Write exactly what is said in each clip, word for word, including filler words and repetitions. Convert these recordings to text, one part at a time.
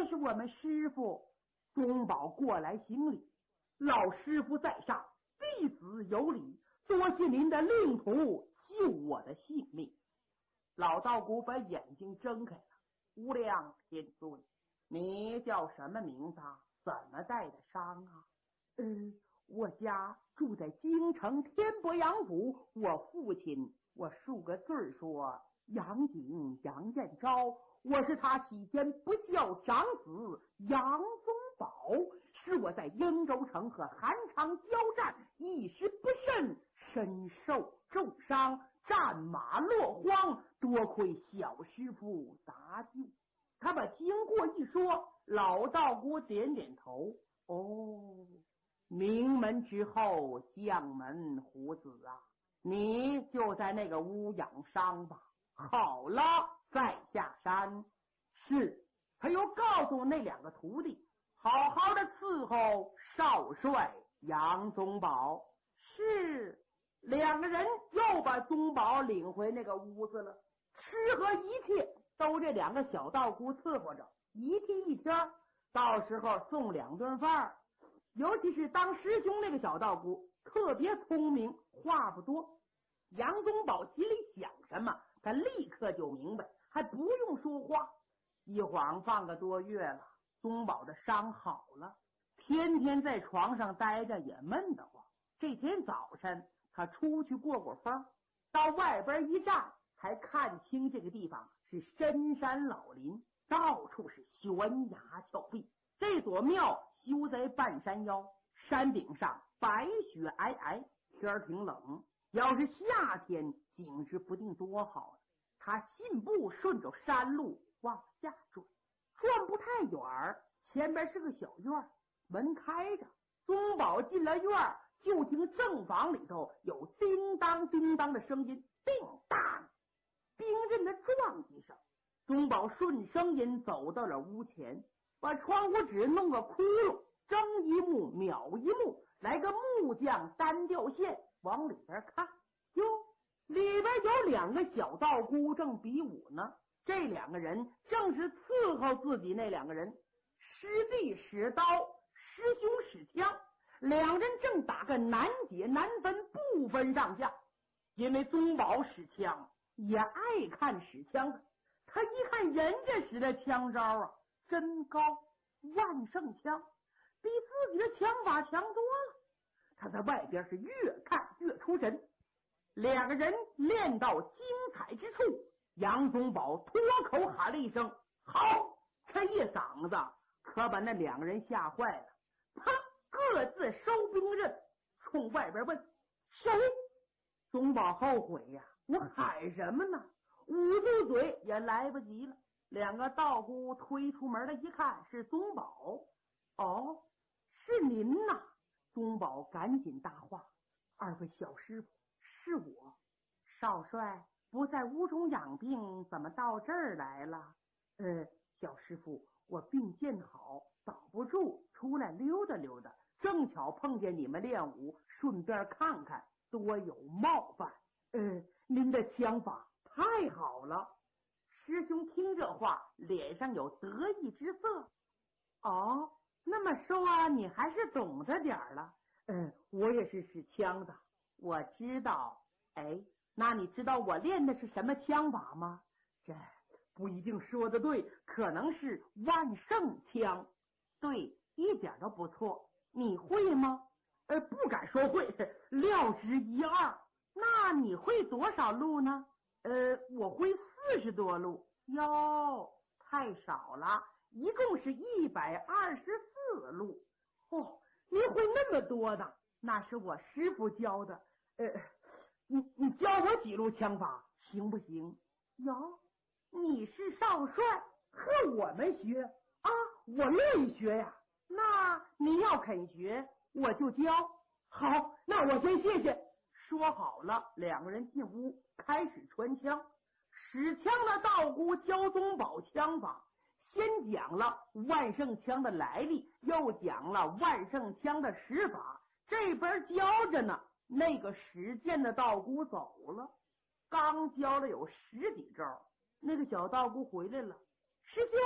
这是我们师傅。宗保过来行礼，老师傅在上，弟子有礼，多谢您的令徒救我的性命。老道姑把眼睛睁开了，无量天尊，你叫什么名字？怎么带的伤啊？嗯，我家住在京城天伯阳府，我父亲，我数个字说杨景杨彦昭，我是他喜间不孝长子杨宗保，是我在英州城和韩昌交战，一时不慎，身受重伤，战马落荒，多亏小师傅搭救。他把经过一说，老道姑点点头。哦，名门之后将门虎子啊，你就在那个屋养伤吧。好了，再下山。是，他又告诉那两个徒弟，好好的伺候少帅杨宗保。是，两个人又把宗保领回那个屋子了，吃喝一切都这两个小道姑伺候着，一替一天，到时候送两顿饭。尤其是当师兄那个小道姑特别聪明，话不多。杨宗保心里想什么，他立刻就明白，还不用说话。一晃半个多月了，宗保的伤好了，天天在床上待着也闷得慌。这天早晨他出去过过风，到外边一站，才看清这个地方是深山老林，到处是悬崖峭壁。这所庙修在半山腰，山顶上白雪皑皑，天挺冷，要是夏天景致不定多好啊。他信步顺着山路往下转，转不太远，前边是个小院，门开着。宗保进了院，就听正房里头有叮当叮当的声音，叮当，冰刃的撞击声。宗保顺声音走到了屋前，把窗户纸弄个窟窿，睁一目秒一目，来个木匠单吊线，往里边看。哟，里边有两个小道姑正比武呢。这两个人正是伺候自己那两个人，师弟使刀，师兄使枪，两人正打个难解难分，不分上下。因为宗保使枪，也爱看使枪的，他一看人家使的枪招啊，真高，万胜枪，比自己的枪法强多了。他在外边是越看越出神。两个人练到精彩之处，杨宗保脱口喊了一声好，这一嗓子可把那两个人吓坏了。砰，各自收兵刃，冲外边问谁。宗保后悔呀，我喊什么呢？捂住嘴也来不及了。两个道姑推出门来一看，是宗保。哦，是您呐。宗保赶紧搭话，二位小师傅，是我。少帅不在屋中养病，怎么到这儿来了？呃，小师傅，我病见好，倒不住，出来溜达溜达，正巧碰见你们练武，顺便看看，多有冒犯。呃，您的枪法太好了。师兄听这话，脸上有得意之色。哦，那么说你还是懂得点儿了。嗯，我也是使枪的。我知道。哎，那你知道我练的是什么枪法吗？这不一定说的对，可能是万胜枪。对，一点都不错。你会吗？呃，不敢说会，料知一二。那你会多少路呢？呃，我会四十多路。哟，太少了，一共是一百二十四路。哦，你会那么多的？那是我师傅教的。呃，你你教我几路枪法行不行？哟，你是少帅，和我们学啊？我乐意学呀。那你要肯学，我就教。好，那我先谢谢。说好了，两个人进屋开始传枪。使枪的道姑教宗保枪法，先讲了万胜枪的来历，又讲了万胜枪的使法。这边教着呢，那个使剑的道姑走了，刚教了有十几招，那个小道姑回来了。师兄，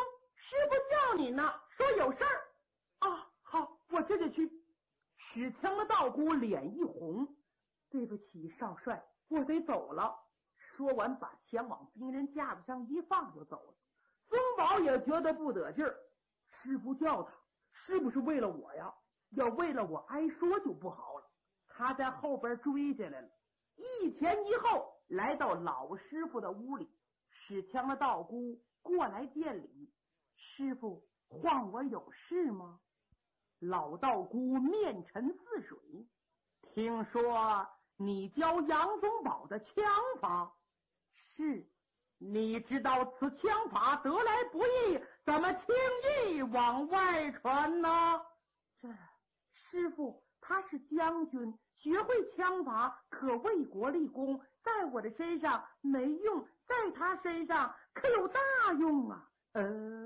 师傅叫你呢，说有事儿。啊，好，我这就去。使枪的道姑脸一红，对不起少帅，我得走了。说完把枪往兵人架子上一放就走了。宗保也觉得不得劲儿，师傅叫他是不是为了我呀？要为了我挨说就不好了。他在后边追下来了，一前一后来到老师傅的屋里。使枪的道姑过来见礼，师傅唤我有事吗？老道姑面沉似水，听说你教杨宗保的枪法，是，你知道此枪法得来不易，怎么轻易往外传呢？这师傅他是将军，学会枪法可为国立功，在我的身上没用，在他身上可有大用啊。呃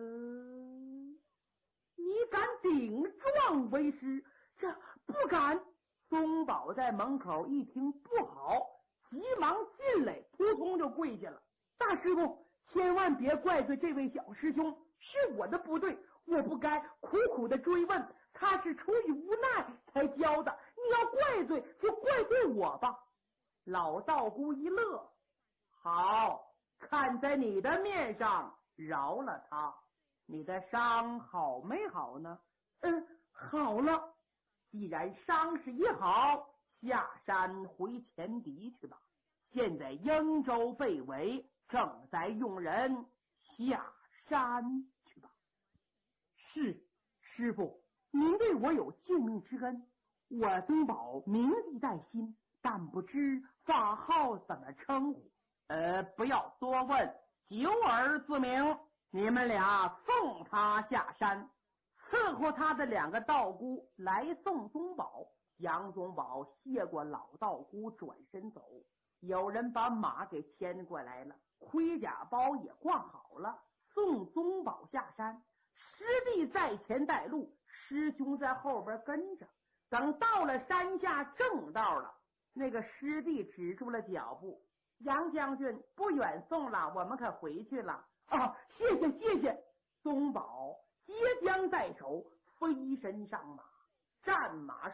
你敢顶撞为师？这不敢。宗保在门口一听不好，急忙进来，扑通就跪下了。大师傅，千万别怪罪这位小师兄，是我的不对，我不该苦苦的追问，他是出于无奈才教的，你要怪罪就怪罪我吧。老道姑一乐，好，看在你的面上饶了他。你的伤好没好呢？嗯，好了。既然伤势已好，下山回前敌去吧。现在英州被围，正在用人，下山去吧。是，师傅，您对我有救命之恩，我宗保铭记在心，但不知法号怎么称呼。呃，不要多问，九耳自明。你们俩送他下山。伺候他的两个道姑来送宗保，杨宗保谢过老道姑，转身走。有人把马给牵过来了，盔甲包也挂好了，送宗保下山。师弟在前带路，师兄在后边跟着。等到了山下正道了，那个师弟止住了脚步。杨将军，不远送了，我们可回去了。啊，谢谢谢谢。宗保接将在手，飞身上马，战马